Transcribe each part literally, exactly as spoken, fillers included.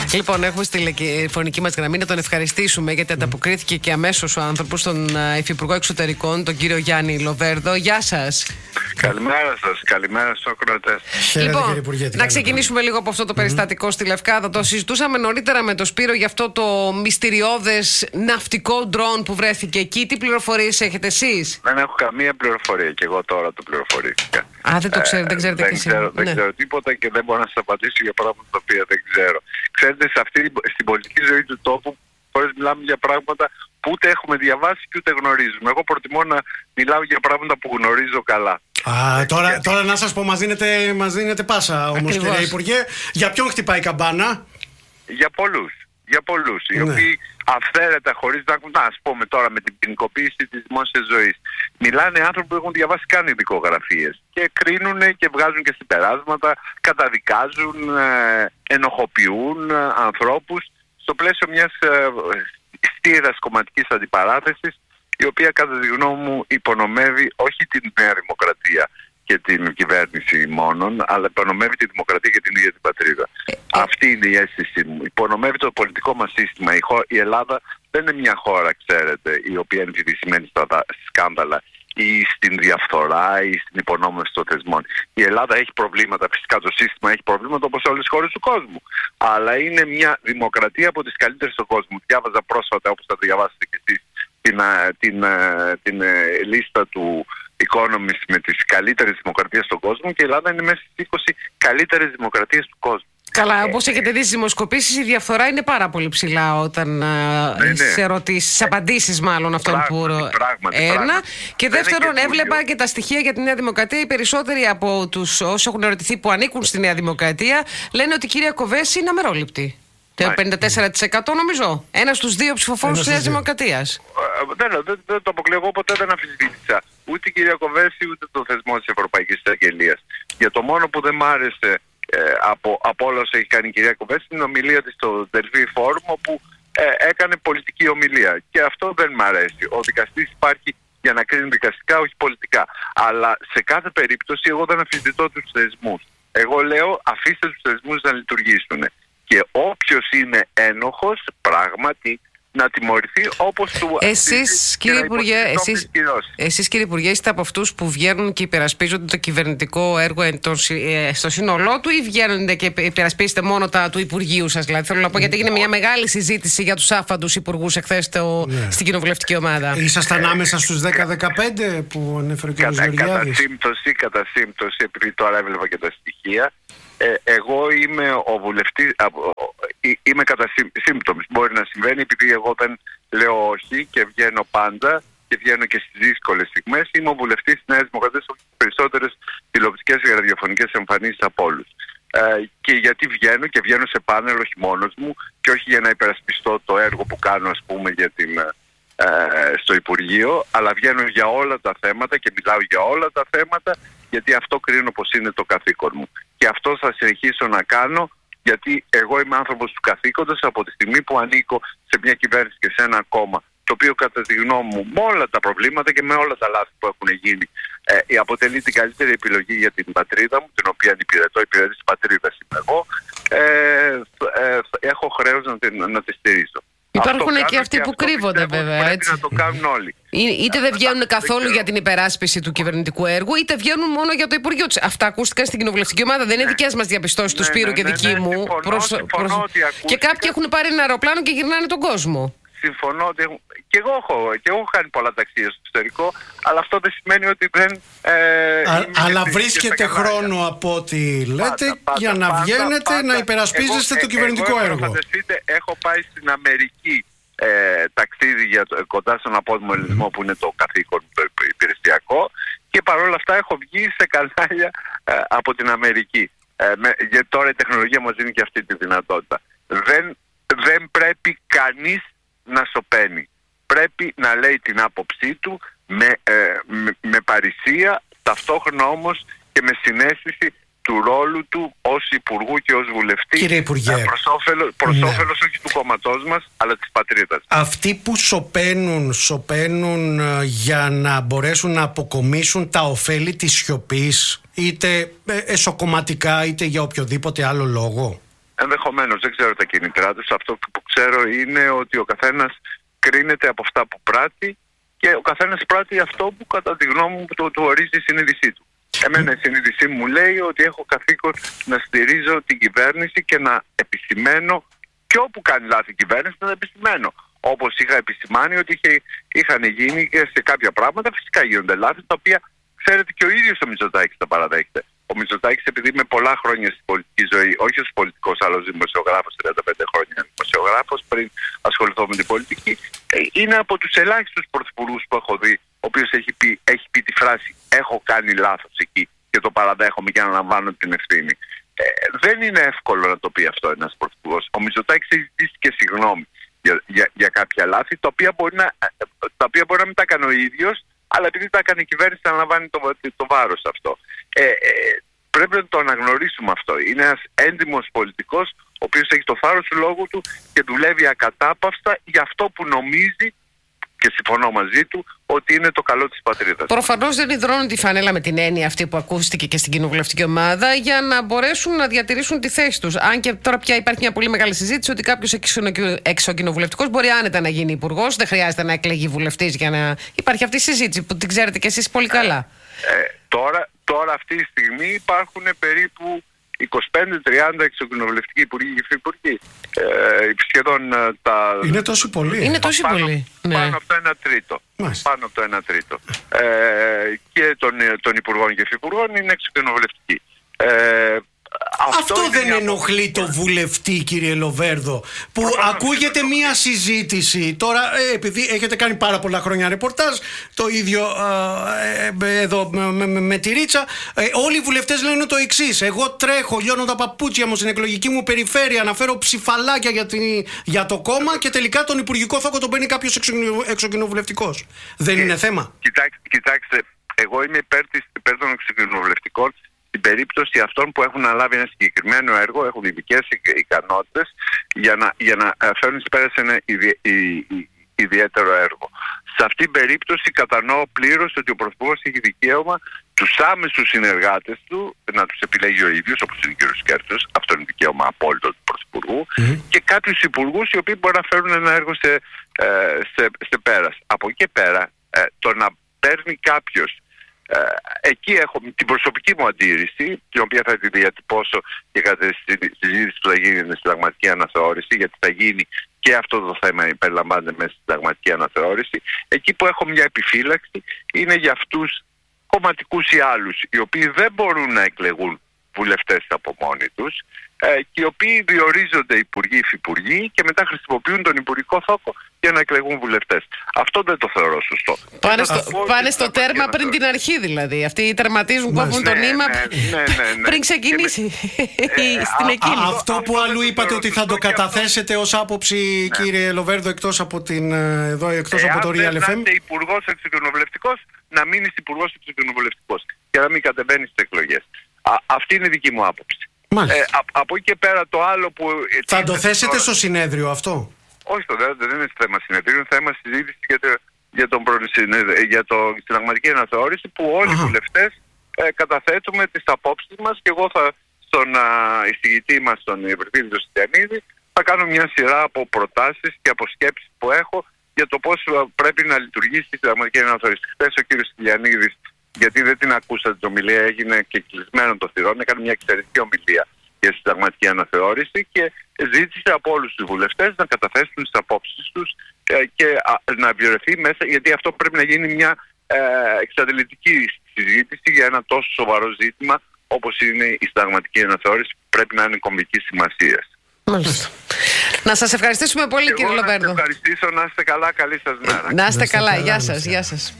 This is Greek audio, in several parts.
Λοιπόν, έχουμε στη τηλεφωνική μας γραμμή να τον ευχαριστήσουμε γιατί ανταποκρίθηκε και αμέσως ο άνθρωπος, τον Υφυπουργό Εξωτερικών, τον κύριο Γιάννη Λοβέρδο. Γεια σας. Καλημέρα σας, καλημέρα στους ακροατές. Λοιπόν, Υπουργέ, να ξεκινήσουμε λίγο από αυτό το περιστατικό mm-hmm. στη Λευκάδα. Το συζητούσαμε νωρίτερα με τον Σπύρο για αυτό το μυστηριώδες ναυτικό ντρόν που βρέθηκε εκεί. Τι πληροφορίες έχετε εσείς? Δεν έχω καμία πληροφορία και εγώ τώρα το πληροφορήθηκα. Α, δεν το ξέρετε, δεν ξέρετε ε, και εσείς. Δεν, ξέρω, ναι. δεν ξέρω τίποτα και δεν μπορώ να σας απαντήσω για πράγματα τα οποία δεν ξέρω. Ξέρετε, σε αυτή, στην πολιτική ζωή του τόπου, φορές μιλάμε για πράγματα που ούτε έχουμε διαβάσει και ούτε γνωρίζουμε. Εγώ προτιμώ να μιλάω για πράγματα που γνωρίζω καλά. Α, τώρα, γιατί... τώρα να σας πω, μας δίνετε, μας δίνετε πάσα όμως, κύριε Υπουργέ. Για ποιον χτυπάει η καμπάνα? Για πολλούς. Για πολλούς. Ναι. Οι οποίοι αυθαίρετα, χωρίς να έχουν, να ας πούμε τώρα με την ποινικοποίηση της δημόσιας ζωής, μιλάνε άνθρωποι που έχουν διαβάσει καν ειδικογραφίες και κρίνουν και βγάζουν και συμπεράσματα, καταδικάζουν, ε, ενοχοποιούν ε, ανθρώπους στο πλαίσιο μιας ε, στήρας κομματικής αντιπαράθεσης, η οποία κατά τη γνώμη μου υπονομεύει όχι την Νέα Δημοκρατία και την κυβέρνηση μόνον, αλλά υπονομεύει τη δημοκρατία και την ίδια την πατρίδα. Ε, Αυτή είναι η αίσθησή μου. Υπονομεύει το πολιτικό μας σύστημα. Η, χω... η Ελλάδα δεν είναι μια χώρα, ξέρετε, η οποία είναι διδυσμένη στα σκάνδαλα ή στην διαφθορά ή στην υπονόμευση των θεσμών. Η Ελλάδα έχει προβλήματα, φυσικά το σύστημα έχει προβλήματα όπως όλες τις χώρες του κόσμου. Αλλά είναι μια δημοκρατία από τις καλύτερες στον κόσμο. Διάβαζα πρόσφατα, όπως θα διαβάσετε και εσείς, την, την, την, την λίστα του Economist με τις καλύτερες δημοκρατίες στον κόσμο και η Ελλάδα είναι μέσα στις είκοσι καλύτερες δημοκρατίες του κόσμου. Καλά, όπως έχετε δει στις δημοσκοπήσεις, η διαφθορά είναι πάρα πολύ ψηλά όταν ναι, ναι. σε ερωτήσεις, σε απαντήσεις μάλλον αυτών που... Πράγματι, Ένα. πράγματι. Και δεύτερον, και έβλεπα το... και τα στοιχεία για τη Νέα Δημοκρατία. Οι περισσότεροι από τους όσους έχουν ερωτηθεί που ανήκουν στη Νέα Δημοκρατία λένε ότι η κυρία Κοβέση είναι αμερόληπτη. Το πενήντα τέσσερα τοις εκατό νομίζω. Ένας στους δύο ψηφοφόρους της Νέας Δημοκρατίας. Ε, δεν, δεν, δεν το αποκλείω. Εγώ ποτέ δεν αμφισβήτησα ούτε η κυρία Κοβέση ούτε το θεσμό της Ευρωπαϊκής Εισαγγελίας. Για το μόνο που δεν μ' άρεσε ε, από, από όλα όσα έχει κάνει η κυρία Κοβέση είναι η ομιλία της στο Delphi Forum, όπου ε, έκανε πολιτική ομιλία. Και αυτό δεν μ' αρέσει. Ο δικαστής υπάρχει για να κρίνει δικαστικά, όχι πολιτικά. Αλλά σε κάθε περίπτωση εγώ δεν αμφισβητώ τους θεσμούς. Εγώ λέω αφήστε τους θεσμούς να λειτουργήσουν. Και όποιος είναι ένοχος, πράγματι, να τιμωρηθεί όπως του εσείς, κύριε Υπουργέ, εσείς, εσείς κύριε Υπουργέ, είστε από αυτούς που βγαίνουν και υπερασπίζονται το κυβερνητικό έργο στο σύνολό του ή βγαίνετε και υπερασπίζετε μόνο τα του Υπουργείου σας? Δηλαδή, θέλω να πω, γιατί έγινε μια μεγάλη συζήτηση για τους άφαντους υπουργούς εχθές το, ναι. στην κοινοβουλευτική ομάδα. Ήσασταν άμεσα στους δέκα δεκαπέντε που ανέφερε ο κ. Γεωργιάδης. Κατά σύμπτωση, κατά σύμπτωση, επειδή τώρα έβλεπα και τα στοιχεία, Ε, εγώ είμαι ο βουλευτής, α, είμαι κατά σύμπτωμης. Μπορεί να συμβαίνει επειδή εγώ δεν λέω όχι και βγαίνω πάντα και βγαίνω και στις δύσκολες στιγμές. Είμαι ο βουλευτής της Νέας Δημοκρατίας που έχει περισσότερες τηλεοπτικές και ραδιοφωνικές εμφανίσεις από όλους. Ε, και γιατί βγαίνω και βγαίνω σε πάνελ όχι μόνος μου και όχι για να υπερασπιστώ το έργο που κάνω, ας πούμε, για την, ε, στο Υπουργείο, αλλά βγαίνω για όλα τα θέματα και μιλάω για όλα τα θέματα, γιατί αυτό κρίνω πως είναι το καθήκον μου. Και αυτό θα συνεχίσω να κάνω, γιατί εγώ είμαι άνθρωπος του καθήκοντος από τη στιγμή που ανήκω σε μια κυβέρνηση και σε ένα κόμμα, το οποίο κατά τη γνώμη μου, με όλα τα προβλήματα και με όλα τα λάθη που έχουν γίνει, ε, αποτελεί την καλύτερη επιλογή για την πατρίδα μου, την οποία υπηρετώ, υπηρετή της πατρίδας είμαι εγώ, ε, ε, έχω χρέος να, να τη στηρίσω. Υπάρχουν και αυτοί που κρύβονται, βέβαια. Πρέπει έτσι. να το κάνουν όλοι. Είτε δεν βγαίνουν καθόλου για την υπεράσπιση του κυβερνητικού έργου, είτε βγαίνουν μόνο για το Υπουργείο του. Αυτά ακούστηκαν στην κοινοβουλευτική ομάδα. Δεν είναι ναι. δικές μας διαπιστώσεις του ναι, Σπύρου ναι, και ναι, δική ναι, μου. συμφωνώ, Προς, συμφωνώ προς... ότι Και κάποιοι έχουν πάρει ένα αεροπλάνο και γυρνάνε τον κόσμο. Συμφωνώ ότι έχουν... και, εγώ έχω... και εγώ έχω κάνει πολλά ταξίδια στο εξωτερικό, αλλά αυτό δεν σημαίνει ότι δεν. Ε, Α, αλλά βρίσκεται χρόνο από ό,τι λέτε πάντα, πάντα, για να πάντα, βγαίνετε πάντα, να υπερασπίζεστε εγώ, το κυβερνητικό εγώ, έργο. Φανταστείτε, έχω πάει στην Αμερική ε, ταξίδι για το, κοντά στον απόδημο ελληνισμό mm. που είναι το καθήκον το υπηρεσιακό, και παρόλα αυτά έχω βγει σε κανάλια ε, από την Αμερική. Ε, με, γιατί τώρα η τεχνολογία μας δίνει και αυτή τη δυνατότητα. Δεν, δεν πρέπει κανείς να σωπαίνει. Πρέπει να λέει την άποψή του με, ε, με, με παρησία, ταυτόχρονα όμως και με συναίσθηση του ρόλου του ως Υπουργού και ως Βουλευτή. Κύριε Υπουργέ, προς όφελος, προς ναι. όφελος όχι του κόμματός μας, αλλά της πατρίδας. Αυτοί που σωπαίνουν, σωπαίνουν για να μπορέσουν να αποκομίσουν τα ωφέλη της σιωπής, είτε εσωκομματικά είτε για οποιοδήποτε άλλο λόγο. Ενδεχομένως, δεν ξέρω τα κίνητρά τους. Αυτό που ξέρω είναι ότι ο καθένας κρίνεται από αυτά που πράττει και ο καθένας πράττει αυτό που κατά τη γνώμη μου του, του ορίζει η συνείδησή του. Εμένα η συνείδησή μου λέει ότι έχω καθήκον να στηρίζω την κυβέρνηση και να επισημαίνω και όπου κάνει λάθη η κυβέρνηση να επισημαίνω. Όπως είχα επισημάνει ότι είχε, είχαν γίνει και σε κάποια πράγματα, φυσικά γίνονται λάθη, τα οποία ξέρετε και ο ίδιος ο Μητσοτάκης τα παραδέχεται. Ο Μητσοτάκης, επειδή με πολλά χρόνια στην πολιτική ζωή, όχι ως πολιτικός, αλλά ως δημοσιογράφος, τριάντα πέντε χρόνια δημοσιογράφος, πριν ασχοληθώ με την πολιτική, είναι από τους ελάχιστους πρωθυπουργούς που έχω δει, ο οποίος έχει πει, έχει πει τη φράση «έχω κάνει λάθος εκεί και το παραδέχομαι και αναλαμβάνω την ευθύνη». Ε, δεν είναι εύκολο να το πει αυτό ένας πρωθυπουργός. Ο Μητσοτάκης έχει ζητήσει και συγγνώμη για, για, για κάποια λάθη, τα οποία μπορεί να, τα οποία μπορεί να μην τα έκανε ο ίδιος, αλλά επειδή τα έκανε η κυβέρνηση, αναλαμβάνει το, το, το βάρος αυτό. Ε, ε, πρέπει να το αναγνωρίσουμε αυτό. Είναι ένας έντιμος πολιτικός, ο οποίος έχει το θάρρος του λόγου του και δουλεύει ακατάπαυστα για αυτό που νομίζει, και συμφωνώ μαζί του, ότι είναι το καλό της πατρίδας. Προφανώς δεν υδρώνουν τη φανέλα με την έννοια αυτή που ακούστηκε και στην κοινοβουλευτική ομάδα για να μπορέσουν να διατηρήσουν τη θέση τους. Αν και τώρα πια υπάρχει μια πολύ μεγάλη συζήτηση ότι κάποιος εξοκοινοβουλευτικός μπορεί άνετα να γίνει υπουργός, δεν χρειάζεται να εκλεγεί βουλευτής για να. Υπάρχει αυτή η συζήτηση που την ξέρετε κι εσείς πολύ καλά. Ε, ε, τώρα, τώρα αυτή τη στιγμή υπάρχουν περίπου είκοσι πέντε τριάντα εξοκοινοβουλευτικοί υπουργοί και υφυπουργοί. Ε, σχεδόν ε, τα. Είναι τόσο πολύ. Είναι τόσο πάνω, πολύ. Πάνω Ναι. από το ένα τρίτο. Μάλιστα. Πάνω από το ένα τρίτο. Ε, και των, των υπουργών και υφυπουργών είναι εξοκοινοβουλευτικοί. Ε, Αυτό, αυτό δεν μια... ενοχλεί το βουλευτή, κύριε Λοβέρδο, που Προφανώς ακούγεται μία συζήτηση. Τώρα, ε, επειδή έχετε κάνει πάρα πολλά χρόνια ρεπορτάζ, το ίδιο ε, ε, εδώ με, με, με τη Ρίτσα, ε, όλοι οι βουλευτές λένε το εξής: εγώ τρέχω, λιώνω τα παπούτσια μου στην εκλογική μου περιφέρεια, να φέρω ψηφαλάκια για, την, για το κόμμα και τελικά τον υπουργικό θόκο τον παίρνει κάποιος εξοκοινοβουλευτικός. Δεν ε, είναι θέμα. Κοιτάξτε, κοιτάξτε, εγώ είμαι υπέρ, της, υπέρ των εξοκοινοβουλευτικών. Στην περίπτωση αυτών που έχουν αναλάβει ένα συγκεκριμένο έργο, έχουν ειδικές ικανότητες για να, για να φέρουν εις πέρας ένα ιδι, ι, ι, ιδιαίτερο έργο. Σε αυτήν την περίπτωση κατανοώ πλήρως ότι ο Πρωθυπουργός έχει δικαίωμα τους άμεσους συνεργάτες του να τους επιλέγει ο ίδιος, όπως είναι ο κ. Κέρτσος, αυτό είναι δικαίωμα απόλυτο του Πρωθυπουργού, mm-hmm. και κάποιους υπουργούς οι οποίοι μπορεί να φέρουν ένα έργο σε, ε, σε, σε πέρας. Από εκεί και πέρα, ε, το να παίρνει κάποιος. Ε, εκεί έχω την προσωπική μου αντίρρηση, την οποία θα τη διατυπώσω και κατά τη συζήτηση που θα γίνει στην συνταγματική αναθεώρηση, γιατί θα γίνει και αυτό το θέμα περιλαμβάνεται μέσα στην συνταγματική αναθεώρηση. Εκεί που έχω μια επιφύλαξη είναι για αυτούς κομματικούς ή άλλους, οι οποίοι δεν μπορούν να εκλεγούν βουλευτές από μόνοι τους, ε, και οι οποίοι διορίζονται υπουργοί, υφυπουργοί και μετά χρησιμοποιούν τον υπουργικό θόκο για να εκλεγούν βουλευτές. Αυτό δεν το θεωρώ σωστό. Πάνε στο, πάνε στο τέρμα πριν το... την αρχή δηλαδή. Αυτοί τερματίζουν, κόβουν το νήμα ναι, ναι, ναι, ναι. πριν ξεκινήσει με... στην εκκίνηση. Αυτό που αλλού είπατε ότι θα το καταθέσετε ως άποψη, ναι. κύριε Λοβέρδο, εκτός από, την, εδώ, εκτός από το Real εφ εμ. Αν είστε υπουργός εξοκοινοβουλευτικός, να μείνεις υπουργός εξοκοινοβουλευτικός και να μην κατεβαίνεις στις εκλογές. Α, αυτή είναι η δική μου άποψη. Ε, α, από εκεί και πέρα το άλλο που... Θα το θέσετε τώρα στο συνέδριο αυτό? Όχι, το, δεν, δεν είναι θέμα συνεδρίου, είναι θέμα συζήτηση για το, για, τον, για το συνταγματική αναθεώρηση που όλοι Αχα. οι βουλευτές ε, καταθέτουμε τις απόψεις μας, και εγώ θα στον α, εισηγητή μας, τον Ευρωβουλευτή Στυλιανίδη, θα κάνω μια σειρά από προτάσεις και από σκέψεις που έχω για το πώς πρέπει να λειτουργήσει η συνταγματική αναθεώρηση. Χθες ο κ. Στυλιανίδης, γιατί δεν την ακούσατε την ομιλία, έγινε και κλεισμένο το θυρών, έκανε μια εξαιρετική ομιλία για συνταγματική αναθεώρηση και ζήτησε από όλους τους βουλευτές να καταθέσουν τις απόψεις τους ε, και α, να βιωρεθεί μέσα, γιατί αυτό πρέπει να γίνει μια ε, εξαντλητική συζήτηση για ένα τόσο σοβαρό ζήτημα όπως είναι η συνταγματική αναθεώρηση, που πρέπει να είναι κομβικής σημασίας. Μάλιστα. Να σας ευχαριστήσουμε πολύ, και κύριε Λοβέρδο. Να σας ευχαριστήσω, να είστε καλά, καλή σας μέρα. Να είστε καλά, γεια σας, γεια σας.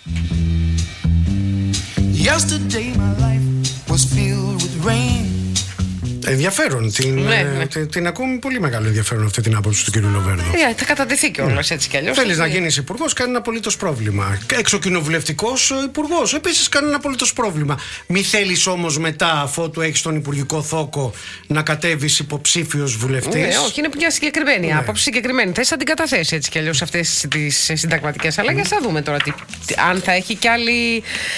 Yesterday my life was filled with rain. Ενδιαφέρον. Την, ναι, ε, ναι. την, την ακούμε πολύ μεγάλο ενδιαφέρον αυτή την άποψη του κ. Λοβέρδο. Yeah, θα κατατεθεί κιόλας έτσι κι αλλιώς. Θέλεις να γίνεις υπουργός, κανένα απολύτως πρόβλημα. Εξοκοινοβουλευτικός υπουργός, επίσης κανένα απολύτως πρόβλημα. Μη θέλεις όμως μετά, αφότου έχεις τον υπουργικό θόκο, να κατέβεις υποψήφιος βουλευτής. Ναι, όχι, είναι μια συγκεκριμένη ναι. άποψη, συγκεκριμένη θέση. Θα την καταθέσει έτσι κι αλλιώς αυτές τις συνταγματικές αλλαγές. Θα δούμε τώρα τι, αν θα έχει κι άλλη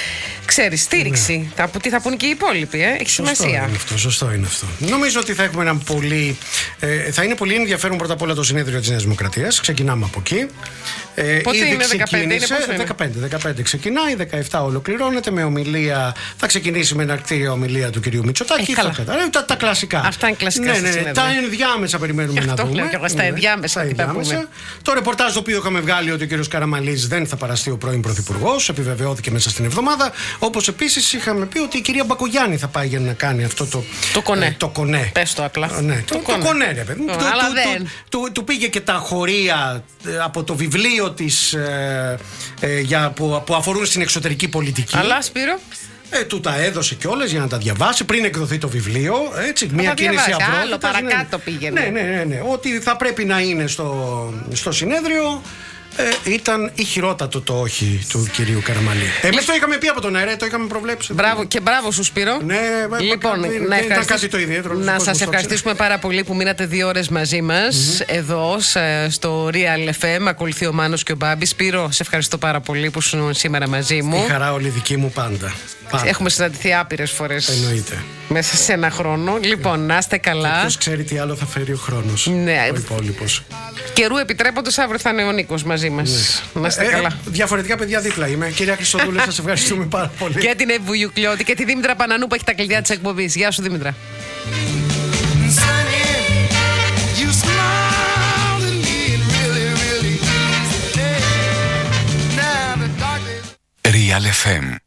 ξέρεις, στήριξη. Ναι. Θα, τι θα πούν και οι υπόλοιποι, ε? Έχει σωστό σημασία. Είναι αυτό, σωστό είναι αυτό. Νομίζω ότι θα έχουμε ένα πολύ. Ε, θα είναι πολύ ενδιαφέρον πρώτα απ' όλα το συνέδριο της Νέας Δημοκρατίας. Ξεκινάμε από εκεί. Ε, Πότε είναι, δεκαπέντε, είναι, δεκαπέντε, δεκαπέντε ξεκινάει, δεκαεπτά ολοκληρώνεται με ομιλία. Θα ξεκινήσει με εναρκτήρια ομιλία του κυρίου Μητσοτάκη. Ε, θα, τα, τα κλασικά. Αυτά είναι κλασικά. Ναι, ναι, τα ενδιάμεσα περιμένουμε να δούμε. Λέω και εγώ, στα ναι, ενδιάμεσα. στα ενδιάμεσα. Το ρεπορτάζ το οποίο είχαμε βγάλει ότι ο κύριος Καραμανλής δεν θα παραστεί ο πρώην πρωθυπουργός, επιβεβαιώθηκε μέσα στην εβδομάδα. Όπως επίσης είχαμε πει ότι η κυρία Μπακογιάννη θα πάει για να κάνει αυτό το. Το κονέ. Ε, το κονέ. Πες το απλά. Ναι, το, το, το κονέ, ρε παιδί. Του πήγε και τα χωρία από το βιβλίο της ε, ε, για, που, που αφορούν στην εξωτερική πολιτική. Αλλά Σπύρο. Ε, του τα έδωσε κιόλας για να τα διαβάσει πριν εκδοθεί το βιβλίο. Έτσι, μια κίνηση αυρότητας. Άλλο παρακάτω ναι, πήγαινε. Ναι, ναι, ναι, ναι. Ότι θα πρέπει να είναι στο, στο συνέδριο. Ε, ήταν ηχηρότατο το όχι του κυρίου Καραμανλή. Εμείς το είχαμε πει από τον αέρα, το είχαμε προβλέψει. Μπράβο και μπράβο σου, Σπύρο. Ναι, λοιπόν, δεν, να, δεν ήταν κάτι το ιδιαίτερο. Να σας ευχαριστήσουμε πάρα πολύ που μείνατε δύο ώρες μαζί μας, mm-hmm. εδώ στο Real εφ εμ. Ακολουθεί ο Μάνος και ο Μπάμπης. Σπύρο, σε ευχαριστώ πάρα πολύ που ήσουν σήμερα μαζί μου. Η χαρά όλη δική μου πάντα. Πάντα. Έχουμε συναντηθεί άπειρες φορές. Εννοείται. Μέσα σε ένα χρόνο. Λοιπόν, να είστε καλά. Ποιος ξέρει τι άλλο θα φέρει ο χρόνος. Ναι. Ο υπόλοιπος. Καιρού επιτρέποντας, αύριο θα είναι ο Νίκος μαζί μας. Ναι. Να είστε ε, καλά. Διαφορετικά παιδιά δίπλα είμαι. Κυρία Χριστοδούλη, σας ευχαριστούμε πάρα πολύ. Και την Εύη Βουγιουκλιώτη και τη Δήμητρα Πανανού που έχει τα κλειδιά της εκπομπής. Γεια σου, Δήμητρα. Real εφ εμ